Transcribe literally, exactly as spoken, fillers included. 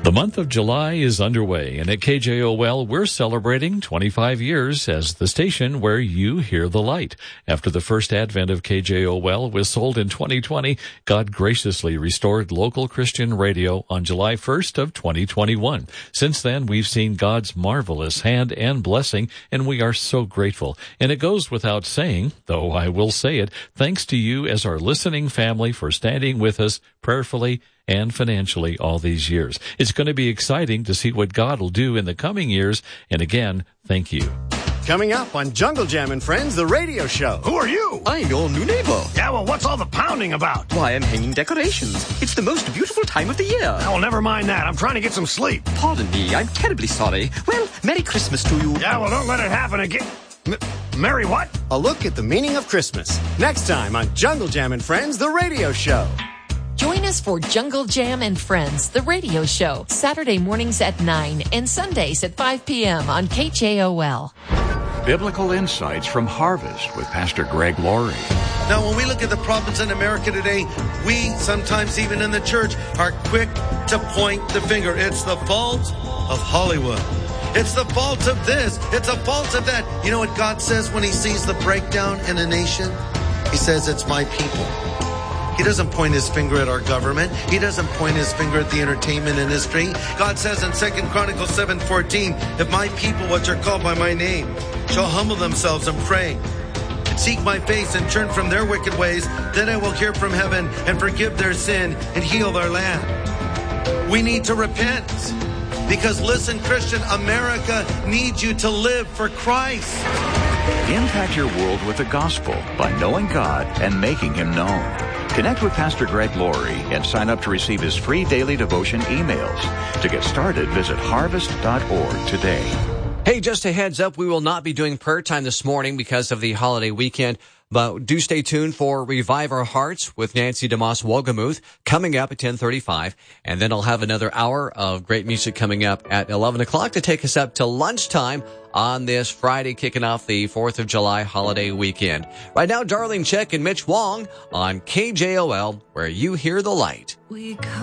The month of July is underway, and at K J O L, we're celebrating twenty-five years as the station where you hear the light. After the first advent of K J O L was sold in twenty twenty, God graciously restored local Christian radio on July first of twenty twenty-one. Since then, we've seen God's marvelous hand and blessing, and we are so grateful. And it goes without saying, though I will say it, thanks to you as our listening family for standing with us prayerfully and financially all these years. It's going to be exciting to see what God will do in the coming years. And again, thank you. Coming up on Jungle Jam and Friends, the radio show. Who are you? I'm your new neighbor. Yeah, well, what's all the pounding about? Why, I'm hanging decorations. It's the most beautiful time of the year. Oh, never mind that. I'm trying to get some sleep. Pardon me, I'm terribly sorry. Well, Merry Christmas to you. Yeah, well, don't let it happen again. M- Merry what? A look at the meaning of Christmas. Next time on Jungle Jam and Friends, the radio show. Join us for Jungle Jam and Friends, the radio show, Saturday mornings at nine and Sundays at five p.m. on K J O L. Biblical Insights from Harvest with Pastor Greg Laurie. Now, when we look at the problems in America today, we sometimes, even in the church, are quick to point the finger. It's the fault of Hollywood. It's the fault of this. It's a fault of that. You know what God says when he sees the breakdown in a nation? He says, it's my people. He doesn't point his finger at our government. He doesn't point his finger at the entertainment industry. God says in Second Chronicles seven fourteen, if my people, which are called by my name, shall humble themselves and pray, and seek my face and turn from their wicked ways, then I will hear from heaven and forgive their sin and heal their land. We need to repent. Because listen, Christian, America needs you to live for Christ. Impact your world with the gospel by knowing God and making him known. Connect with Pastor Greg Laurie and sign up to receive his free daily devotion emails. To get started, visit harvest dot org today. Hey, just a heads up, we will not be doing prayer time this morning because of the holiday weekend, but do stay tuned for Revive Our Hearts with Nancy DeMoss Wolgemuth coming up at ten thirty-five, and then I'll have another hour of great music coming up at eleven o'clock to take us up to lunchtime on this Friday, kicking off the fourth of July holiday weekend. Right now, Darlene Check and Mitch Wong on K J O L, where you hear the light. We